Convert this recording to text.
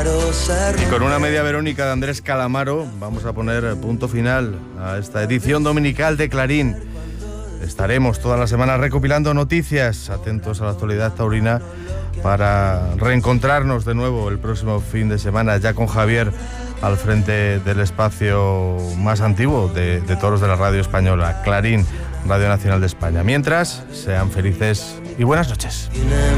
Y con una media Verónica de Andrés Calamaro vamos a poner punto final a esta edición dominical de Clarín. Estaremos toda la semana recopilando noticias, atentos a la actualidad taurina, para reencontrarnos de nuevo el próximo fin de semana, ya con Javier al frente del espacio más antiguo de toros de la radio española, Clarín, Radio Nacional de España. Mientras, sean felices y buenas noches.